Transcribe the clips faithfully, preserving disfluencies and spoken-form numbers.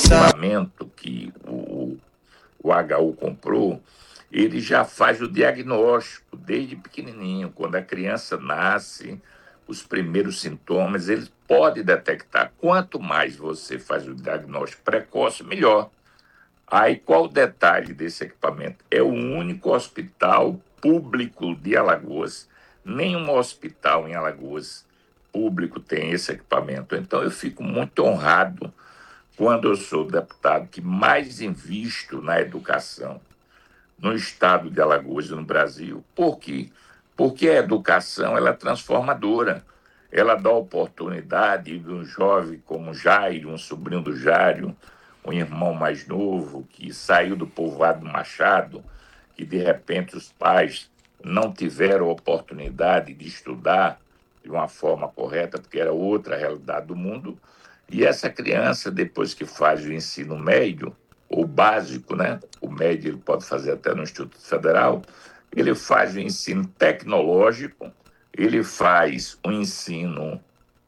equipamento que o, o H U comprou, ele já faz o diagnóstico desde pequenininho. Quando a criança nasce, os primeiros sintomas, ele pode detectar. Quanto mais você faz o diagnóstico precoce, melhor. Aí, qual o detalhe desse equipamento? É o único hospital público de Alagoas. Nenhum hospital em Alagoas público tem esse equipamento. Então, eu fico muito honrado quando eu sou o deputado que mais invisto na educação no estado de Alagoas e no Brasil. Por quê? Porque a educação ela é transformadora. Ela dá oportunidade de um jovem como Jairo, um sobrinho do Jário, um irmão mais novo que saiu do povoado do Machado, que de repente os pais não tiveram oportunidade de estudar de uma forma correta, porque era outra realidade do mundo. E essa criança, depois que faz o ensino médio, ou básico, né? O médio ele pode fazer até no Instituto Federal, ele faz o ensino tecnológico, ele faz o ensino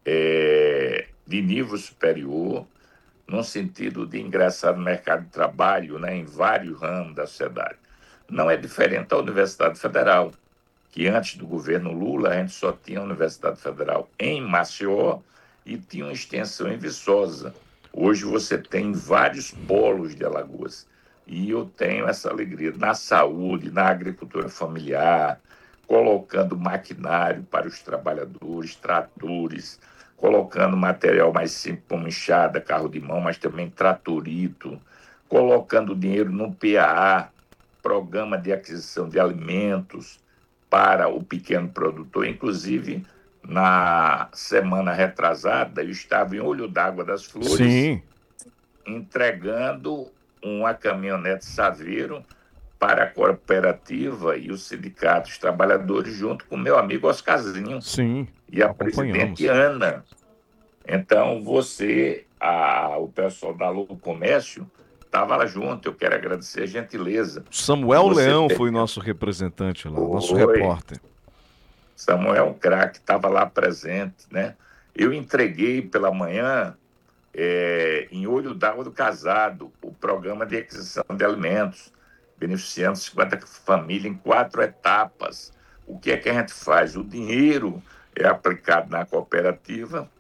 é, de nível superior, no sentido de ingressar no mercado de trabalho, né, em vários ramos da sociedade. Não é diferente da Universidade Federal, que antes do governo Lula a gente só tinha a Universidade Federal em Maceió e tinha uma extensão em Viçosa. Hoje você tem vários polos de Alagoas. E eu tenho essa alegria na saúde, na agricultura familiar, colocando maquinário para os trabalhadores, tratores, colocando material mais simples como enxada, carro de mão, mas também tratorito, colocando dinheiro no P A A, Programa de Aquisição de Alimentos, para o pequeno produtor. Inclusive, na semana retrasada, eu estava em Olho d'Água das Flores, Sim. entregando uma caminhonete Saveiro para a cooperativa e os sindicatos trabalhadores, junto com meu amigo Oscarzinho Sim. e a presidente Acompanhamos. Ana. Então, você, a, o pessoal da Alô Comércio, estava lá junto. Eu quero agradecer a gentileza de Samuel você Leão ter. foi nosso representante lá, nosso Oi, repórter. Samuel é um craque, estava lá presente, né? Eu entreguei pela manhã, é, em Olho d'Água do Casado, o programa de aquisição de alimentos, beneficiando cinquenta famílias em quatro etapas. O que é que a gente faz? O dinheiro é aplicado na cooperativa,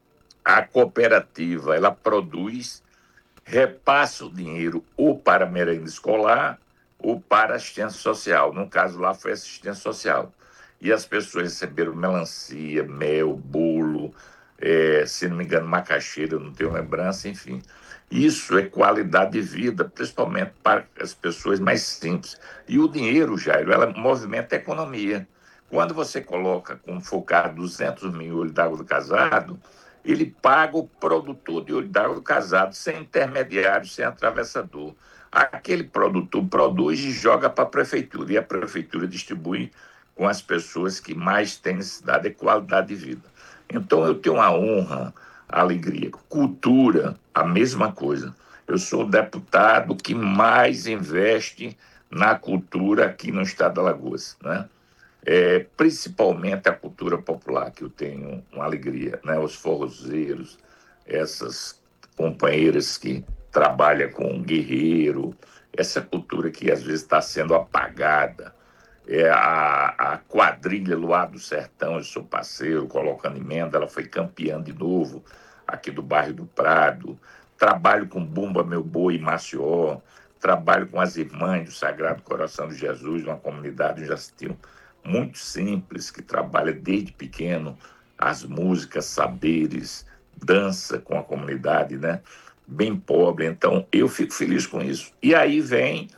a cooperativa ela produz, repassa o dinheiro ou para merenda escolar ou para assistência social. No caso lá foi assistência social. E as pessoas receberam melancia, mel, bolo, é, se não me engano, macaxeira, não tenho lembrança, enfim. Isso é qualidade de vida, principalmente para as pessoas mais simples. E o dinheiro, Jairo, ela movimenta a economia. Quando você coloca, como focar duzentos mil olhos d'água do casado, ele paga o produtor de olho d'água do casado, sem intermediário, sem atravessador. Aquele produtor produz e joga para a prefeitura, e a prefeitura distribui com as pessoas que mais têm necessidade de qualidade de vida. Então, eu tenho uma honra, a alegria. Cultura, a mesma coisa. Eu sou o deputado que mais investe na cultura aqui no estado de Alagoas, né? É, principalmente a cultura popular, que eu tenho uma alegria, né? Os forrozeiros, essas companheiras que trabalham com guerreiro, essa cultura que às vezes está sendo apagada, é a, a quadrilha Luar do Sertão, eu sou parceiro, colocando emenda, ela foi campeã de novo aqui do bairro do Prado. Trabalho com Bumba Meu Boi em Maceió, trabalho com as irmãs do Sagrado Coração de Jesus, uma comunidade onde já se tinha muito simples, que trabalha desde pequeno as músicas, saberes, dança com a comunidade, né? Bem pobre. Então, eu fico feliz com isso. E aí vem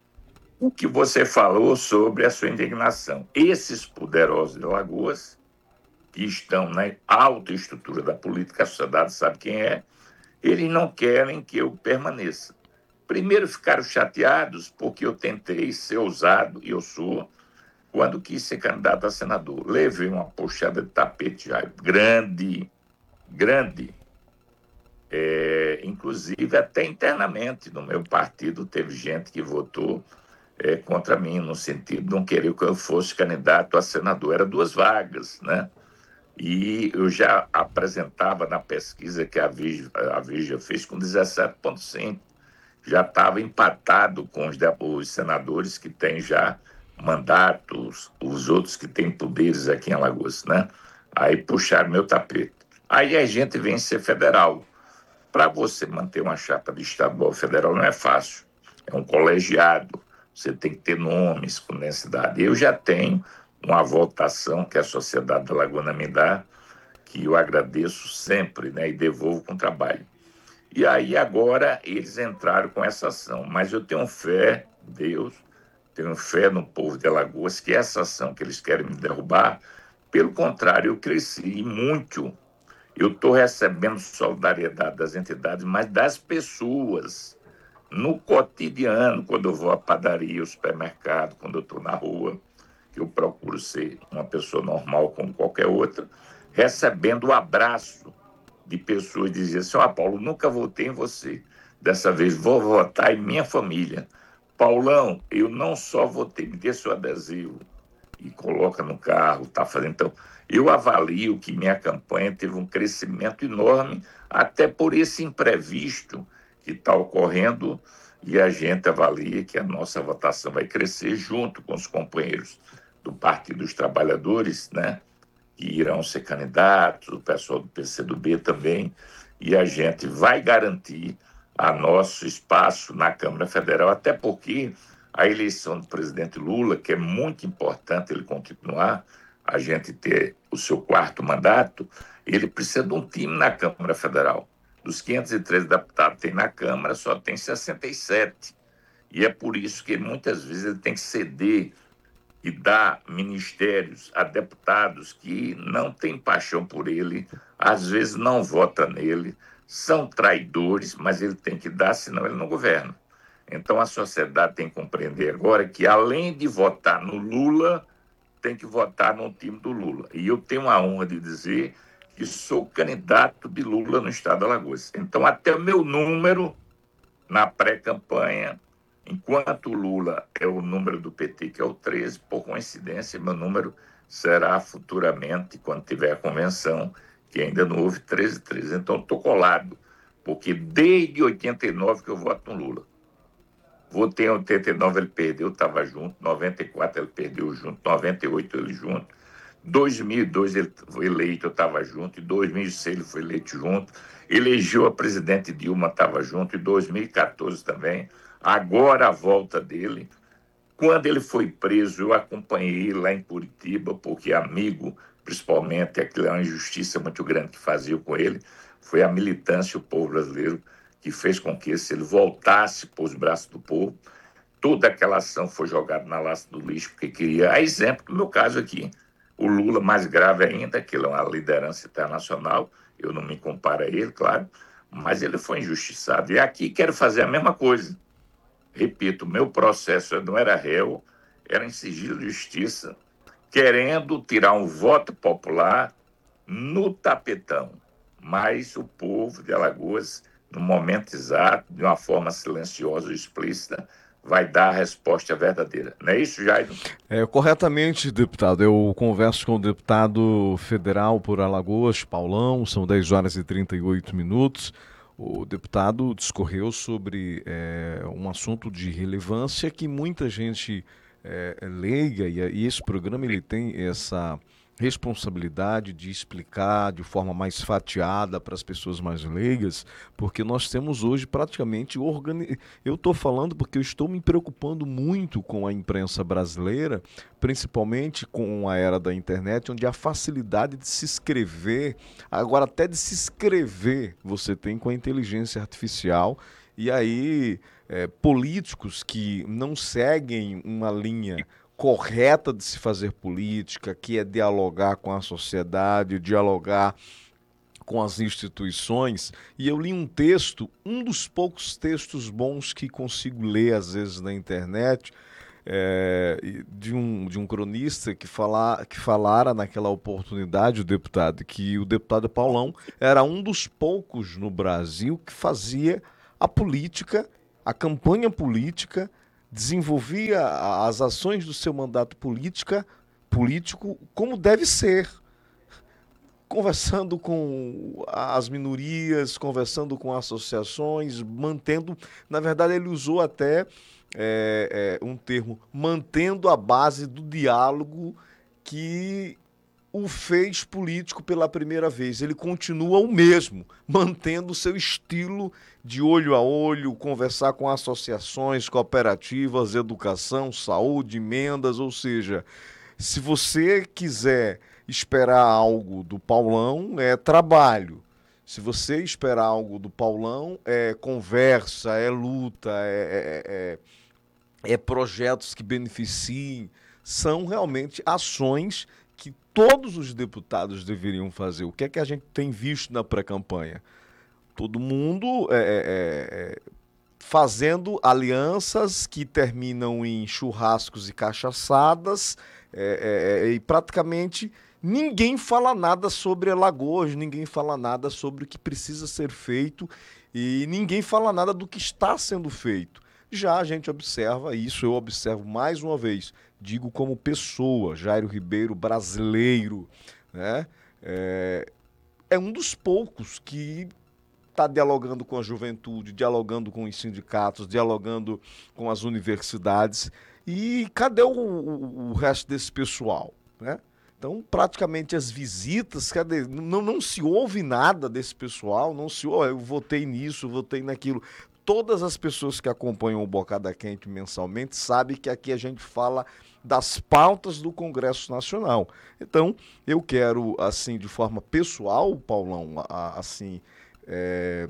o que você falou sobre a sua indignação. Esses poderosos de Alagoas, que estão na alta estrutura da política, a sociedade sabe quem é, eles não querem que eu permaneça. Primeiro ficaram chateados porque eu tentei ser ousado, e eu sou, quando quis ser candidato a senador. Levei uma puxada de tapete já grande, grande. É, inclusive, até internamente no meu partido teve gente que votou é, contra mim, no sentido de não querer que eu fosse candidato a senador. Eram duas vagas, né? E eu já apresentava na pesquisa que a Veja, a Veja fez com dezessete vírgula cinco. Já estava empatado com os, os senadores que têm já mandatos, os outros que têm poderes aqui em Alagoas, né? Aí puxaram meu tapete. Aí a gente vem ser federal. Para você manter uma chapa de estadual federal não é fácil. É um colegiado, você tem que ter nomes com densidade. Eu já tenho uma votação que a Sociedade da Laguna me dá, que eu agradeço sempre, né, e devolvo com trabalho. E aí agora eles entraram com essa ação. Mas eu tenho fé em Deus, tenho fé no povo de Alagoas, que essa ação que eles querem me derrubar, pelo contrário, eu cresci muito. Eu estou recebendo solidariedade das entidades, mas das pessoas, no cotidiano, quando eu vou à padaria, ao supermercado, quando eu estou na rua, que eu procuro ser uma pessoa normal como qualquer outra, recebendo o abraço de pessoas que diziam assim: ó, oh, Paulo, nunca votei em você. Dessa vez vou votar em minha família. Paulão, eu não só votei, me dê seu adesivo e coloca no carro, tá fazendo. Então, eu avalio que minha campanha teve um crescimento enorme, até por esse imprevisto que está ocorrendo, e a gente avalia que a nossa votação vai crescer junto com os companheiros do Partido dos Trabalhadores, né? Que irão ser candidatos, o pessoal do P C do B também, e a gente vai garantir a nosso espaço na Câmara Federal, até porque a eleição do presidente Lula, que é muito importante ele continuar, a gente ter o seu quarto mandato, ele precisa de um time na Câmara Federal. Dos quinhentos e treze deputados que tem na Câmara, só tem sessenta e sete. E é por isso que muitas vezes ele tem que ceder e dá ministérios a deputados que não têm paixão por ele, às vezes não vota nele, são traidores, mas ele tem que dar, senão ele não governa. Então a sociedade tem que compreender agora que, além de votar no Lula, tem que votar no time do Lula. E eu tenho a honra de dizer que sou candidato de Lula no estado de Alagoas. Então, até o meu número na pré-campanha, enquanto o Lula é o número do P T, que é o treze, por coincidência, meu número será futuramente, quando tiver a convenção, que ainda não houve treze treze. Então, estou colado, porque desde oitenta e nove que eu voto no Lula. Votei em oitenta e nove, ele perdeu, estava junto. noventa e quatro, ele perdeu junto. noventa e oito, ele junto. dois mil e dois, ele foi eleito, eu estava junto. Em dois mil e seis, ele foi eleito junto. Elegeu a presidente Dilma, estava junto. Em dois mil e quatorze também. Agora a volta dele. Quando ele foi preso, eu acompanhei lá em Curitiba, porque amigo, principalmente, aquilo é uma injustiça muito grande que fazia com ele. Foi a militância, o povo brasileiro, que fez com que ele voltasse para os braços do povo. Toda aquela ação foi jogada na lata do lixo, porque queria. A exemplo do meu caso aqui. O Lula, mais grave ainda, que ele é uma liderança internacional, eu não me comparo a ele, claro, mas ele foi injustiçado. E aqui quero fazer a mesma coisa. Repito, meu processo não era réu, era em sigilo de justiça, querendo tirar um voto popular no tapetão. Mas o povo de Alagoas, no momento exato, de uma forma silenciosa e explícita, vai dar a resposta verdadeira. Não é isso, Jairo? É, corretamente, deputado. Eu converso com o deputado federal por Alagoas, Paulão, são dez horas e trinta e oito minutos. O deputado discorreu sobre é, um assunto de relevância que muita gente é, leiga, e, e esse programa ele tem essa responsabilidade de explicar de forma mais fatiada para as pessoas mais leigas, porque nós temos hoje praticamente organi... Eu estou falando porque eu estou me preocupando muito com a imprensa brasileira, principalmente com a era da internet, onde a facilidade de se escrever, agora até de se escrever, você tem com a inteligência artificial, e aí é, políticos que não seguem uma linha correta de se fazer política, que é dialogar com a sociedade, dialogar com as instituições. E eu li um texto, um dos poucos textos bons que consigo ler às vezes na internet, é, de, um, de um cronista que, fala, que falara naquela oportunidade, o deputado, que o deputado Paulão era um dos poucos no Brasil que fazia a política, a campanha política, desenvolvia as ações do seu mandato política, político como deve ser. conversando com as minorias, conversando com associações, mantendo. Na verdade, ele usou até é, é, um termo, mantendo a base do diálogo que o fez político pela primeira vez. Ele continua o mesmo, mantendo o seu estilo de olho a olho, conversar com associações, cooperativas, educação, saúde, emendas, ou seja, se você quiser esperar algo do Paulão, é trabalho. Se você esperar algo do Paulão, é conversa, é luta, é, é, é, é projetos que beneficiem. São realmente ações que todos os deputados deveriam fazer. O que é que a gente tem visto na pré-campanha? Todo mundo é, é, é, fazendo alianças que terminam em churrascos e cachaçadas, é, é, e praticamente ninguém fala nada sobre Alagoas, ninguém fala nada sobre o que precisa ser feito e ninguém fala nada do que está sendo feito. Já a gente observa isso, eu observo mais uma vez, digo como pessoa, Jairo Ribeiro brasileiro, né? É, é um dos poucos que está dialogando com a juventude, dialogando com os sindicatos, dialogando com as universidades. E cadê o, o, o resto desse pessoal, né? Então, praticamente as visitas, cadê? Não, não se ouve nada desse pessoal, não se ouve, eu votei nisso, eu votei naquilo. Todas as pessoas que acompanham o Bocada Quente mensalmente sabem que aqui a gente fala das pautas do Congresso Nacional. Então, eu quero, assim, de forma pessoal, Paulão, assim, é,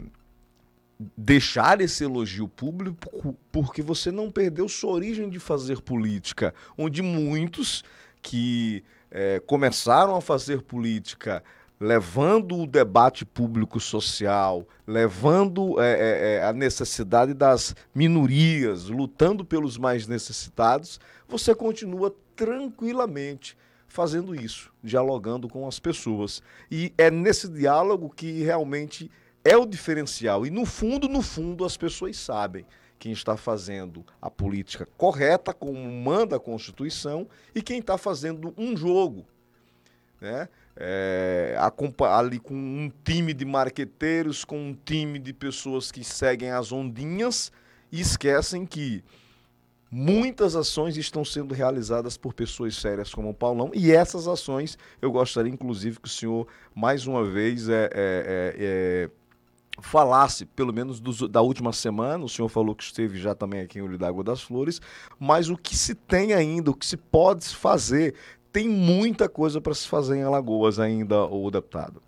deixar esse elogio público porque você não perdeu sua origem de fazer política, onde muitos que é, começaram a fazer política levando o debate público social, levando é, é, a necessidade das minorias, lutando pelos mais necessitados, você continua tranquilamente fazendo isso, dialogando com as pessoas. E é nesse diálogo que realmente é o diferencial. E no fundo, no fundo, as pessoas sabem quem está fazendo a política correta, como manda a Constituição, e quem está fazendo um jogo, né? É, ali com um time de marqueteiros, com um time de pessoas que seguem as ondinhas e esquecem que muitas ações estão sendo realizadas por pessoas sérias como o Paulão, e essas ações eu gostaria inclusive que o senhor mais uma vez é, é, é, é falasse, pelo menos do, da última semana. O senhor falou que esteve já também aqui em Olho d'Água das Flores, mas o que se tem ainda, o que se pode fazer, tem muita coisa para se fazer em Alagoas ainda, o deputado.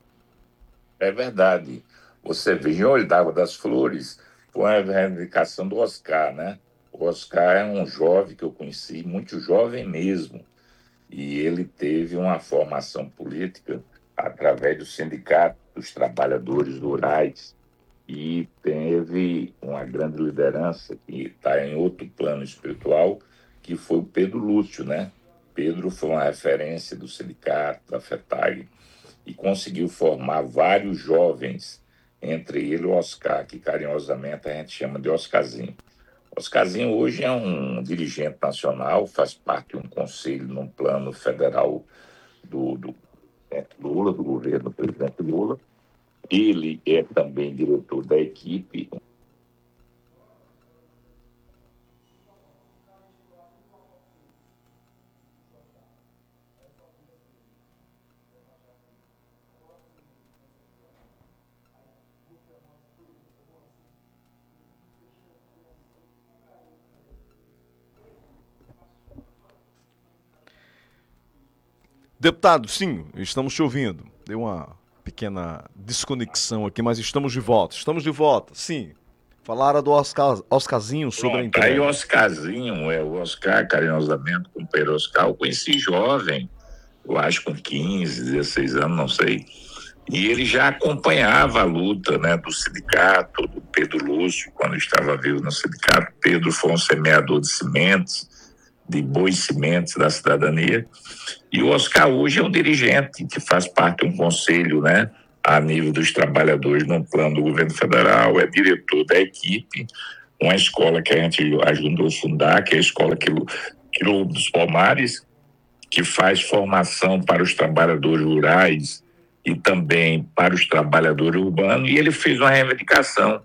É verdade. Você vê, em Olho d'Água das Flores, foi uma reivindicação do Oscar, né? O Oscar é um jovem que eu conheci, muito jovem mesmo, e ele teve uma formação política através do Sindicato dos Trabalhadores Rurais e teve uma grande liderança que está em outro plano espiritual, que foi o Pedro Lúcio, né? Pedro foi uma referência do sindicato, da FETAG, e conseguiu formar vários jovens, entre ele o Oscar, que carinhosamente a gente chama de Oscarzinho. Oscarzinho hoje é um dirigente nacional, faz parte de um conselho num plano federal do, do presidente Lula, do governo do presidente Lula. Ele é também diretor da equipe. Deputado, sim, estamos te ouvindo. Deu uma pequena desconexão aqui, mas estamos de volta. Estamos de volta, sim. Falaram do Oscar, Oscarzinho sobre Pronto, a entrega. aí o Oscarzinho, é, o Oscar, carinhosamente, com o Pedro Oscar, eu conheci jovem, eu acho com quinze, dezesseis anos, não sei. E ele já acompanhava a luta, né, do sindicato, do Pedro Lúcio, quando estava vivo no sindicato. Pedro foi um semeador de sementes, de boas sementes da cidadania. E o Oscar hoje é um dirigente que faz parte de um conselho, né, a nível dos trabalhadores no plano do governo federal, é diretor da equipe, uma escola que a gente ajudou a fundar, que é a Escola Quilombo dos Palmares, que faz formação para os trabalhadores rurais e também para os trabalhadores urbanos, e ele fez uma reivindicação.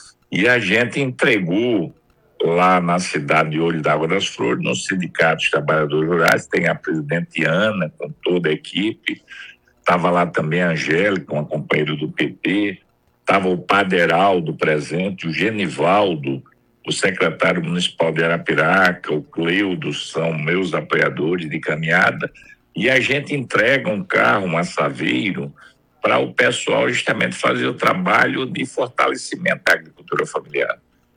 E a gente entregou lá na cidade de Olho d'Água das Flores, no Sindicato dos Trabalhadores Rurais, tem a presidente Ana, com toda a equipe, estava lá também a Angélica, uma companheira do P T, estava o Paderaldo presente, o Genivaldo, o secretário municipal de Arapiraca, o Cleudo, são meus apoiadores de caminhada, e a gente entrega um carro, um assaveiro, para o pessoal justamente fazer o trabalho de fortalecimento da agricultura familiar.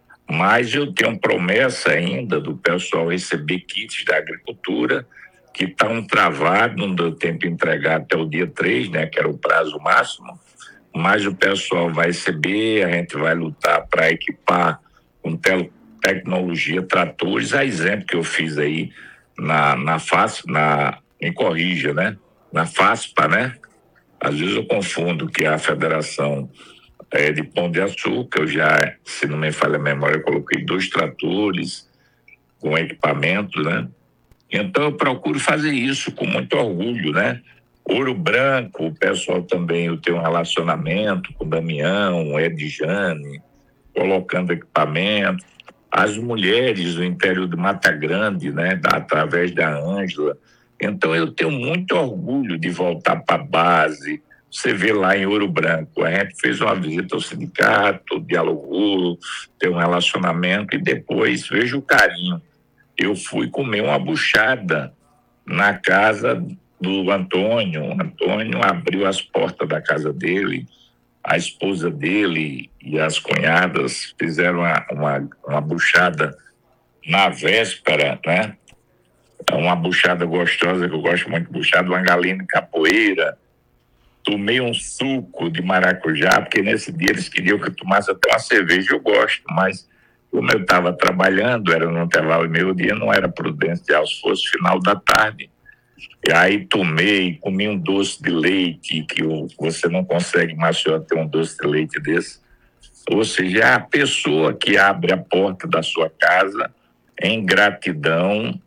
Mas eu tenho promessa ainda do pessoal receber kits da agricultura, que estão travados, não deu tempo de entregar até o dia três, né, que era o prazo máximo, mas o pessoal vai receber, a gente vai lutar para equipar com te- tecnologia, tratores, a exemplo que eu fiz aí na, na FASP, na, me corrija, né, na FASPA, né, às vezes eu confundo que a Federação é, de Pão de Açúcar, eu já, se não me falha a memória, eu coloquei dois tratores com equipamento, né? Então eu procuro fazer isso com muito orgulho, né? Ouro Branco, o pessoal também, eu tenho um relacionamento com o Damião, o Edjane, colocando equipamento. As mulheres do interior de Mata Grande, né? Da, através da Ângela. Então eu tenho muito orgulho de voltar para a base. Você vê lá em Ouro Branco, a gente fez uma visita ao sindicato, dialogou, tem um relacionamento e depois veja o carinho. Eu fui comer uma buchada na casa do Antônio. O Antônio abriu as portas da casa dele, a esposa dele e as cunhadas fizeram uma, uma, uma buchada na véspera, né? Uma buchada gostosa, que eu gosto muito de buchada, uma galinha de capoeira. Tomei um suco de maracujá, porque nesse dia eles queriam que eu tomasse até uma cerveja. Eu gosto, mas como eu estava trabalhando, era no intervalo de meio-dia, não era prudencial, se fosse final da tarde. E aí tomei, comi um doce de leite, que você não consegue em Maceió ter um doce de leite desse. Ou seja, é a pessoa que abre a porta da sua casa em gratidão.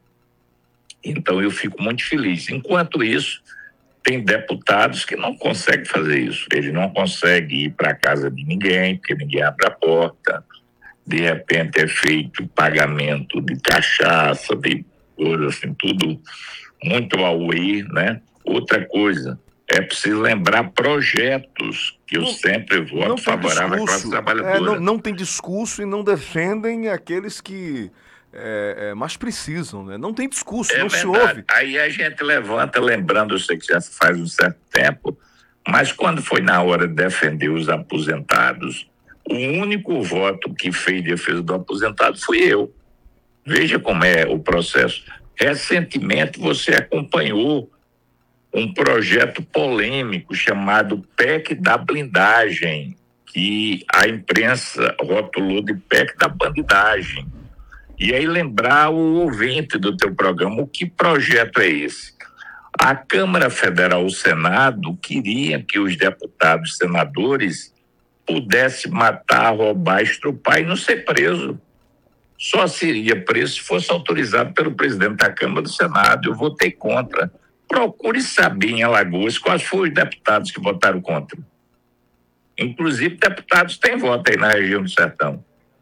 Então eu fico muito feliz. Enquanto isso, tem deputados que não conseguem fazer isso. Ele não consegue ir para a casa de ninguém, porque ninguém abre a porta. De repente é feito pagamento de cachaça, de coisa assim, tudo muito auê, né? Outra coisa, é preciso lembrar projetos que eu Não, sempre não voto tem favorável à classe discurso. É, trabalhadora. não, não tem discurso e não defendem aqueles que é, é, mais precisam, né? Não tem discurso, É não se verdade. ouve. Aí a gente levanta, lembrando, eu sei que já faz um certo tempo, mas quando foi na hora de defender os aposentados, o único voto que fez defesa do aposentado fui eu. Veja como é o processo. Recentemente você acompanhou um projeto polêmico chamado P E C da blindagem, que a imprensa rotulou de P E C da bandidagem. E aí lembrar o ouvinte do teu programa, o que projeto é esse? A Câmara Federal, o Senado, queria que os deputados senadores pudessem matar, roubar, estrupar e não ser preso. Só seria preso se fosse autorizado pelo presidente da Câmara do Senado. Eu votei contra. Procure saber em Alagoas quais foram os deputados que votaram contra. Inclusive, deputados têm voto aí na região do Sertão.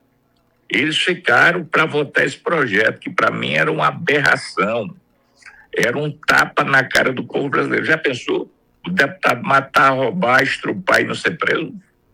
Eles ficaram para votar esse projeto, que para mim era uma aberração. Era um tapa na cara do povo brasileiro. Já pensou? O deputado matar, roubar, estrupar e não ser preso?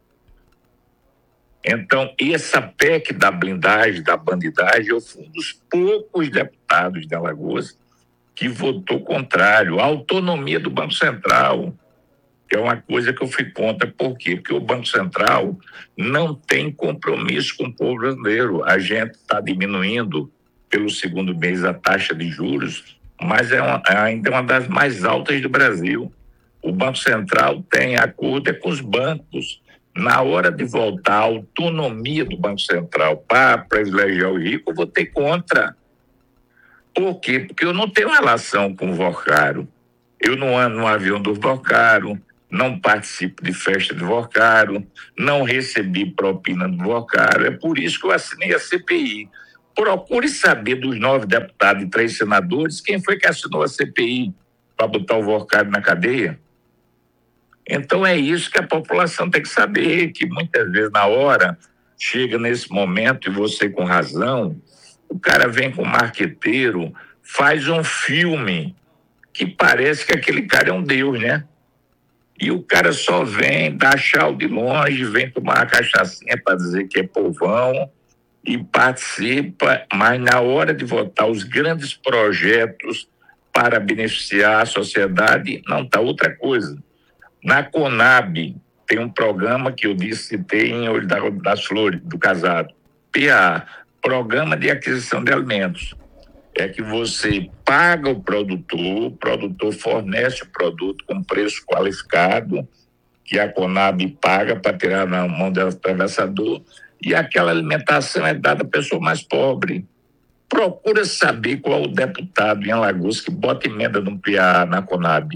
Então, essa P E C da blindagem, da bandidagem, eu fui um dos poucos deputados de Alagoas que votou contrário. A autonomia do Banco Central, que é uma coisa que eu fui contra. Por quê? Porque o Banco Central não tem compromisso com o povo brasileiro. A gente está diminuindo pelo segundo mês a taxa de juros, mas é uma, ainda é uma das mais altas do Brasil. O Banco Central tem acordo é com os bancos. Na hora de voltar a autonomia do Banco Central para privilegiar o rico, eu votei contra. Por quê? Porque eu não tenho relação com o Vocaro. Eu não ando no avião do Vocaro, não participo de festa do Vocaro, não recebi propina do Vocaro. É por isso que eu assinei a C P I. Procure saber dos nove deputados e três senadores quem foi que assinou a C P I para botar o Vocaro na cadeia. Então é isso que a população tem que saber, que muitas vezes na hora, chega nesse momento, e você com razão, o cara vem com um marqueteiro, faz um filme que parece que aquele cara é um deus, né? E o cara só vem, dá tchau de longe, vem tomar uma cachaçinha para dizer que é povão e participa, mas na hora de votar os grandes projetos para beneficiar a sociedade, não está outra coisa. Na Conab tem um programa que eu disse, citei em Olho das Flores, do Casado, P A, Programa de Aquisição de Alimentos. É que você paga o produtor, o produtor fornece o produto com preço qualificado, que a Conab paga para tirar na mão do atravessador, e aquela alimentação é dada à pessoa mais pobre. Procura saber qual o deputado em Alagoas que bota emenda no P A na Conab.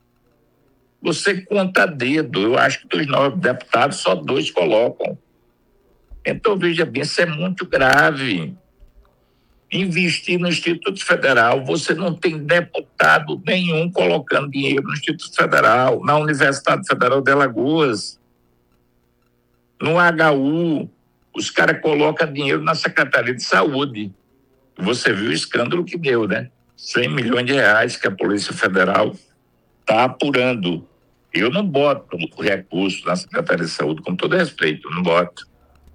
Você conta a dedo. Eu acho que dos nove deputados, só dois colocam. Então, veja bem, isso é muito grave. Investir no Instituto Federal, você não tem deputado nenhum colocando dinheiro no Instituto Federal, na Universidade Federal de Alagoas, no H U, os caras colocam dinheiro na Secretaria de Saúde. Você viu o escândalo que deu, né? cem milhões de reais que a Polícia Federal está apurando. Eu não boto recurso na Secretaria de Saúde, com todo respeito, eu não boto.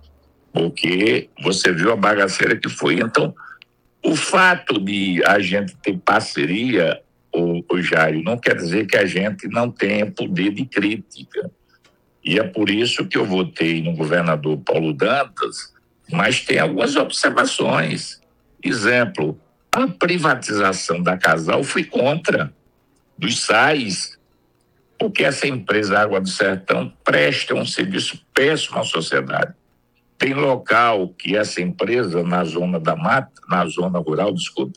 Porque você viu a bagaceira que foi. Então, o fato de a gente ter parceria, o, o Jair, não quer dizer que a gente não tenha poder de crítica. E é por isso que eu votei no governador Paulo Dantas, mas tem algumas observações. Exemplo, a privatização da Casal fui contra, dos sais, porque essa empresa Água do Sertão presta um serviço péssimo à sociedade. Tem local que essa empresa, na zona da mata, na zona rural, desculpa,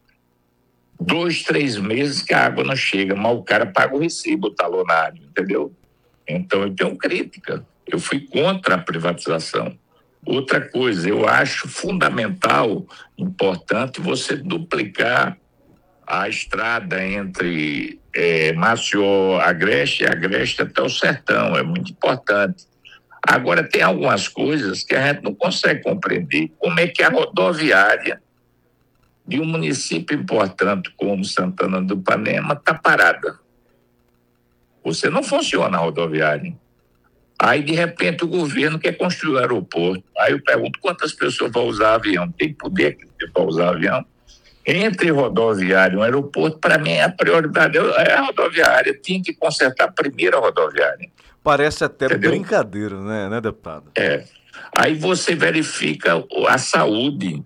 dois, três meses que a água não chega, mas o cara paga o recibo talonário, entendeu? Então eu tenho crítica, eu fui contra a privatização. Outra coisa, eu acho fundamental, importante, você duplicar a estrada entre é, Maceió, Agreste e Agreste até o Sertão, é muito importante. Agora, tem algumas coisas que a gente não consegue compreender. Como é que a rodoviária de um município importante como Santana do Ipanema está parada? Você não funciona a rodoviária. Aí, de repente, o governo quer construir o aeroporto. Aí eu pergunto, quantas pessoas vão usar avião? Tem poder para usar avião? Entre rodoviária e um aeroporto, para mim, a prioridade é a rodoviária. Tinha que consertar primeiro a rodoviária. Parece até Entendeu? Brincadeira, né, né, deputado? É. Aí você verifica a saúde.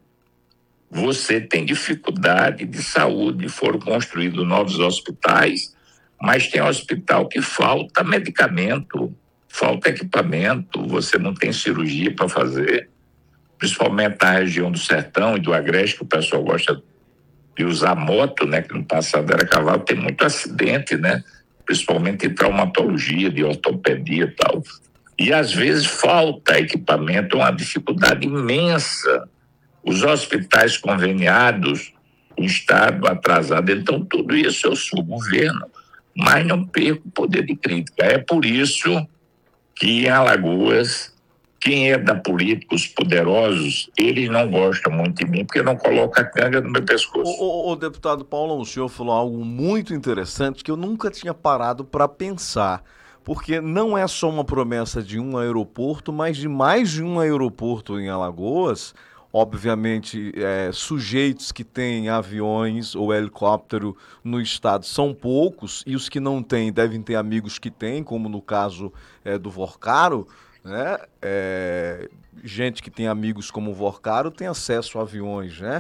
Você tem dificuldade de saúde. Foram construídos novos hospitais, mas tem hospital que falta medicamento, falta equipamento, você não tem cirurgia para fazer, principalmente na região do Sertão e do Agreste, que o pessoal gosta de usar moto, né, que no passado era cavalo, tem muito acidente, né, principalmente em traumatologia, de ortopedia e tal. E às vezes falta equipamento, é uma dificuldade imensa. Os hospitais conveniados, o Estado atrasado, então tudo isso eu sou governo, mas não perco o poder de crítica. É por isso que em Alagoas, quem é da política, os poderosos, eles não gostam muito de mim, porque não coloca a canga no meu pescoço. O, o, o deputado Paulo, o senhor falou algo muito interessante que eu nunca tinha parado para pensar, porque não é só uma promessa de um aeroporto, mas de mais de um aeroporto em Alagoas. Obviamente, é, sujeitos que têm aviões ou helicóptero no estado são poucos, e os que não têm devem ter amigos que têm, como no caso é, do Vorcaro, né? É, gente que tem amigos como o Vorcaro tem acesso a aviões, né?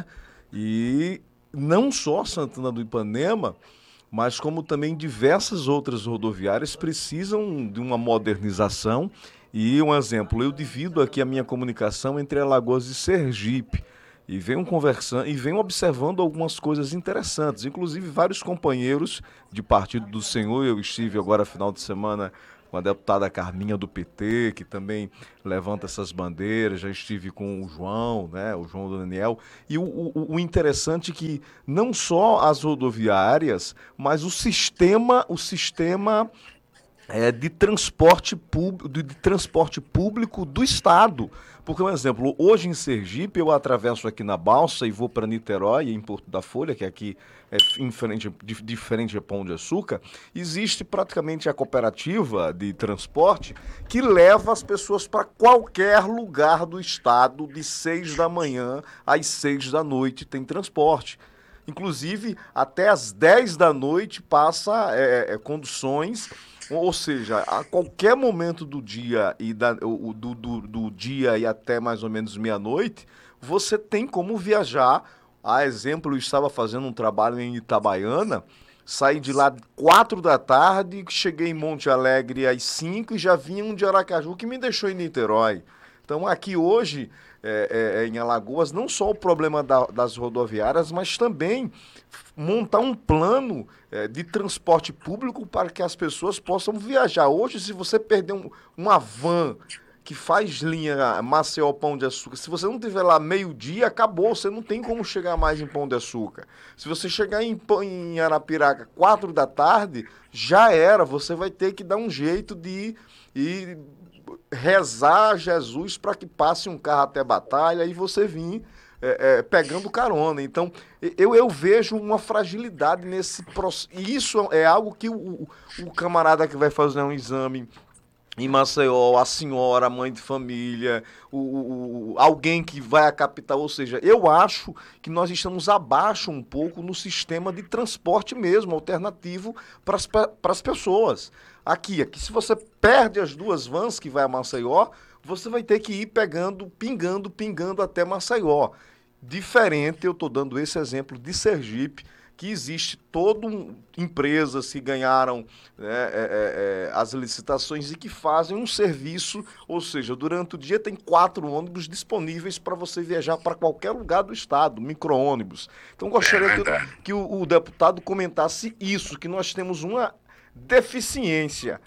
E não só Santana do Ipanema, mas como também diversas outras rodoviárias precisam de uma modernização. E um exemplo, eu divido aqui a minha comunicação entre Alagoas e Sergipe e venho conversando e venho observando algumas coisas interessantes, inclusive vários companheiros de partido do Senhor. Eu estive agora final de semana com a deputada Carminha do P T, que também levanta essas bandeiras, já estive com o João, né, o João do Daniel, e o, o, o interessante é que não só as rodoviárias, mas o sistema, o sistema é, de, transporte público, de, de transporte público do Estado. Porque, um exemplo, hoje em Sergipe, eu atravesso aqui na Balsa e vou para Niterói, em Porto da Folha, que aqui é em frente, de, de frente a Pão de Açúcar, existe praticamente a cooperativa de transporte que leva as pessoas para qualquer lugar do Estado de seis da manhã às seis da noite tem transporte. Inclusive, até às dez da noite passa é, é, conduções, ou seja, a qualquer momento do dia e da, o, do, do, do dia e até mais ou menos meia-noite, você tem como viajar. A exemplo, eu estava fazendo um trabalho em Itabaiana, saí de lá quatro da tarde, cheguei em Monte Alegre às cinco e já vinha um de Aracaju que me deixou em Niterói. Então, aqui hoje, é, é, em Alagoas, não só o problema da, das rodoviárias, mas também montar um plano é, de transporte público para que as pessoas possam viajar. Hoje, se você perder um, uma van que faz linha Maceió Pão de Açúcar, se você não tiver lá meio-dia, acabou, você não tem como chegar mais em Pão de Açúcar. Se você chegar em, em Arapiraca quatro da tarde, já era, você vai ter que dar um jeito de ir rezar a Jesus para que passe um carro até Batalha e você vir é, é, pegando carona. Então, eu, eu vejo uma fragilidade nesse processo. E isso é algo que o, o camarada que vai fazer um exame em Maceió, a senhora, a mãe de família, o, o, alguém que vai à capital, ou seja, eu acho que nós estamos abaixo um pouco no sistema de transporte mesmo, alternativo para as pessoas. Aqui, aqui, se você perde as duas vans que vai a Maceió, você vai ter que ir pegando, pingando, pingando até Maceió. Diferente, eu estou dando esse exemplo de Sergipe, que existe toda um, empresas que ganharam né, é, é, as licitações e que fazem um serviço, ou seja, durante o dia tem quatro ônibus disponíveis para você viajar para qualquer lugar do estado, micro-ônibus. Então gostaria que, que o, o deputado comentasse isso, que nós temos uma deficiência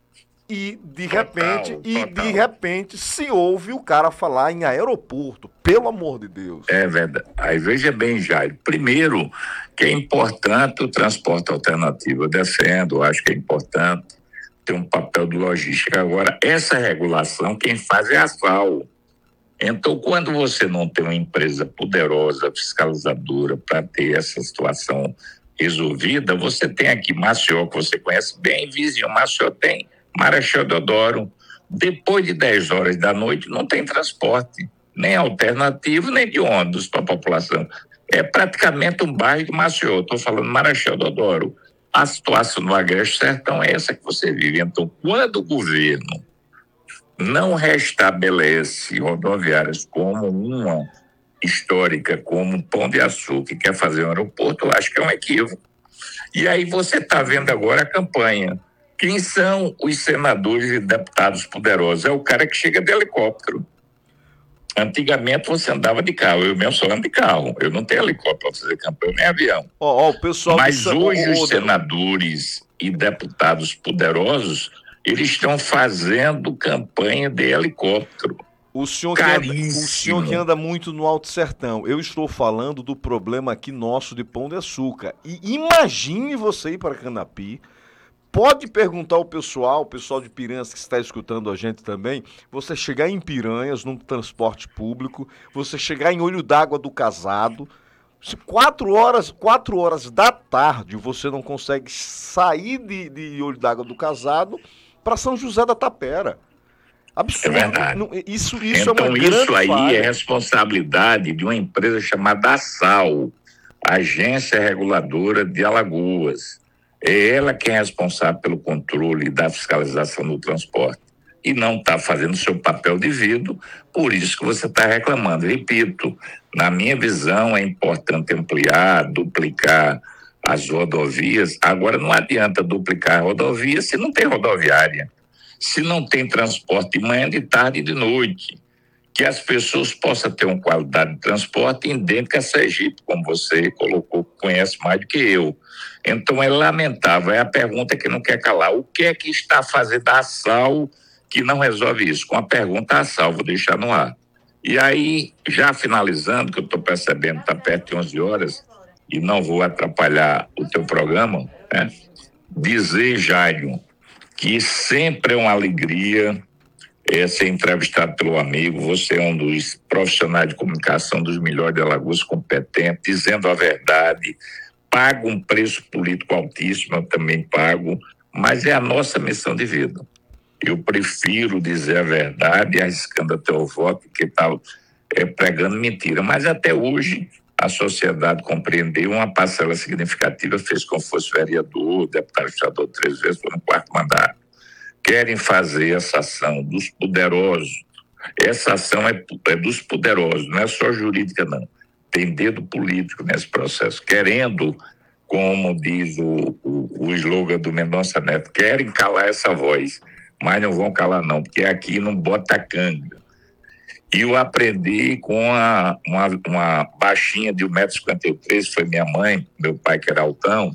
e de total, repente total. e de repente se ouve o cara falar em aeroporto, pelo amor de Deus. É verdade. Aí veja bem, Jair, primeiro que é importante o transporte alternativo, eu defendo, acho que é importante ter um papel de logística. Agora, essa regulação quem faz é a FAO. Então, quando você não tem uma empresa poderosa, fiscalizadora, para ter essa situação resolvida, você tem aqui Maceió, que você conhece bem, vizinho Maceió tem Marechal Deodoro. Depois de dez horas da noite não tem transporte, nem alternativo, nem de ônibus para a população. É praticamente um bairro de Maceió. Estou falando Marechal Deodoro. A situação no Agreste Sertão é essa que você vive. Então, quando o governo não restabelece rodoviárias como uma histórica, como Pão de Açúcar, que quer fazer um aeroporto, eu acho que é um equívoco. E aí você está vendo agora a campanha. Quem são os senadores e deputados poderosos? É o cara que chega de helicóptero. Antigamente você andava de carro, eu mesmo só ando de carro. Eu não tenho helicóptero para fazer campanha, nem avião. Oh, oh, o pessoal Mas hoje os senadores e deputados poderosos, eles estão fazendo campanha de helicóptero. O senhor, que anda, o senhor que anda muito no Alto Sertão, eu estou falando do problema aqui nosso de Pão de Açúcar. E imagine você ir para Canapi. Pode perguntar ao pessoal, o pessoal de Piranhas que está escutando a gente também, você chegar em Piranhas, num transporte público, você chegar em Olho d'Água do Casado, se quatro horas, quatro horas da tarde você não consegue sair de, de Olho d'Água do Casado para São José da Tapera. Absurdo. É verdade. Isso, isso então, é uma isso aí falha. É responsabilidade de uma empresa chamada ASAL, Agência Reguladora de Alagoas. É ela quem é responsável pelo controle da fiscalização do transporte e não está fazendo seu papel devido, por isso que você está reclamando. Repito, na minha visão é importante ampliar, duplicar as rodovias. Agora não adianta duplicar a rodovia se não tem rodoviária, se não tem transporte de manhã, de tarde e de noite, que as pessoas possam ter uma qualidade de transporte idêntica a Sergipe, como você colocou, conhece mais do que eu. Então é lamentável, é a pergunta que não quer calar. O que é que está fazendo a ASAL que não resolve isso? Com a pergunta ASAL, vou deixar no ar. E aí, já finalizando, que eu estou percebendo, está perto de onze horas, e não vou atrapalhar o teu programa, né? Dizer, Jairo, que sempre é uma alegria é, ser entrevistado pelo amigo. Você é um dos profissionais de comunicação dos melhores de Alagoas, competente, dizendo a verdade, paga um preço político altíssimo, eu também pago, mas é a nossa missão de vida. Eu prefiro dizer a verdade, arriscando até o voto, que está é, pregando mentira. Mas até hoje a sociedade compreendeu, uma parcela significativa fez como fosse vereador, deputado estadual três vezes, foi no quarto mandato. Querem fazer essa ação dos poderosos. Essa ação é, é dos poderosos, não é só jurídica, não. Tem dedo político nesse processo, querendo, como diz o, o, o slogan do Mendonça Neto, querem calar essa voz, mas não vão calar não, porque aqui não bota canga. E eu aprendi com uma, uma, uma baixinha de um metro e cinquenta e três, foi minha mãe, meu pai que era altão,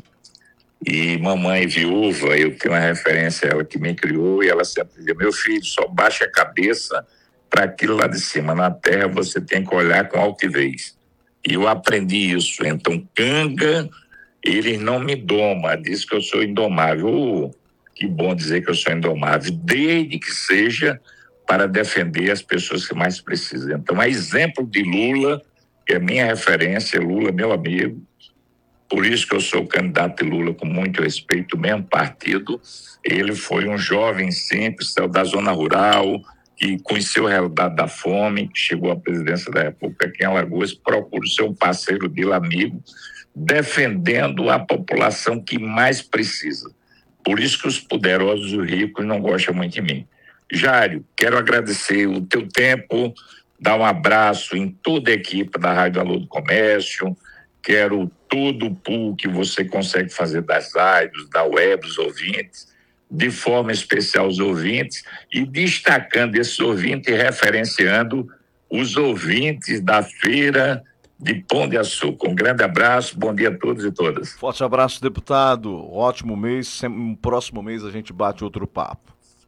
e mamãe viúva, eu tenho uma referência, ela que me criou, e ela sempre dizia, meu filho, só baixa a cabeça para aquilo lá de cima, na terra você tem que olhar com altivez. E eu aprendi isso, então canga, eles não me domam, diz que eu sou indomável. Oh, que bom dizer que eu sou indomável, desde que seja para defender as pessoas que mais precisam. Então, a exemplo de Lula, que é minha referência, Lula, meu amigo, por isso que eu sou candidato de Lula com muito respeito, mesmo partido. Ele foi um jovem simples, saiu da zona rural, que conheceu a realidade da fome, que chegou à presidência da República aqui em Alagoas, procura ser um parceiro dele, amigo, defendendo a população que mais precisa. Por isso que os poderosos e os ricos não gostam muito de mim. Jário, quero agradecer o teu tempo, dar um abraço em toda a equipe da Rádio Alô do Comércio, quero todo o pool que você consegue fazer das rádios, da web, dos ouvintes, de forma especial os ouvintes, e destacando esses ouvintes e referenciando os ouvintes da feira de Pão de Açúcar. Um grande abraço, bom dia a todos e todas. Forte abraço, deputado. Ótimo mês. No próximo mês a gente bate outro papo.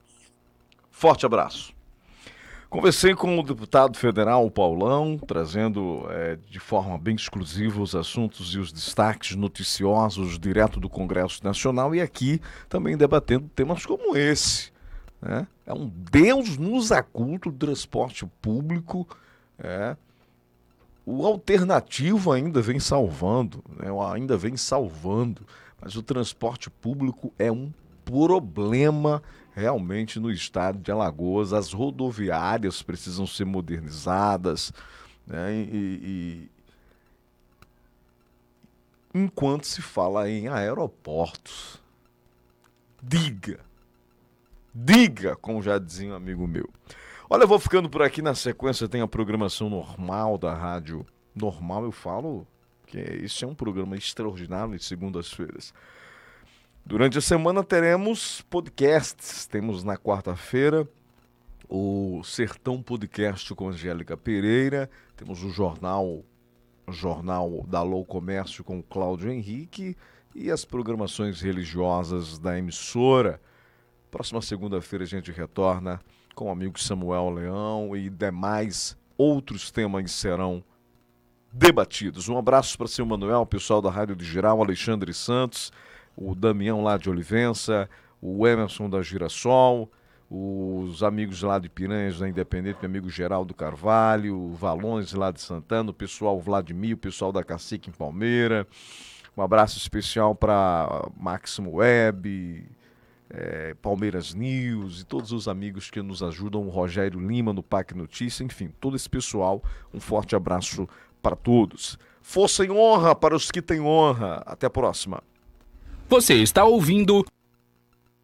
Forte abraço. Conversei com o deputado federal Paulão, trazendo é, de forma bem exclusiva os assuntos e os destaques noticiosos direto do Congresso Nacional e aqui também debatendo temas como esse. Né? É um Deus nos acuda do transporte público. É. O alternativo ainda vem salvando, né? ainda vem salvando, mas o transporte público é um problema realmente no estado de Alagoas. As rodoviárias precisam ser modernizadas, né? e, e enquanto se fala em aeroportos, diga, diga, como já dizia um amigo meu. Olha, eu vou ficando por aqui. Na sequência tem a programação normal da rádio. Normal, eu falo que esse é um programa extraordinário de segundas-feiras. Durante a semana teremos podcasts. Temos na quarta-feira o Sertão Podcast com Angélica Pereira. Temos o jornal, o jornal da Alô Comércio com o Cláudio Henrique e as programações religiosas da emissora. Próxima segunda-feira a gente retorna com o amigo Samuel Leão e demais outros temas serão debatidos. Um abraço para o seu Manuel, o pessoal da Rádio de Geral, Alexandre Santos, o Damião lá de Olivença, o Emerson da Girassol, os amigos lá de Piranhas da Independente, meu amigo Geraldo Carvalho, o Valões lá de Santana, o pessoal Vladimir, o pessoal da Cacique em Palmeira. Um abraço especial para Máximo Web, É, Palmeiras News e todos os amigos que nos ajudam, o Rogério Lima no P A C Notícia, enfim, todo esse pessoal, um forte abraço para todos. Força e honra para os que têm honra. Até a próxima. Você está ouvindo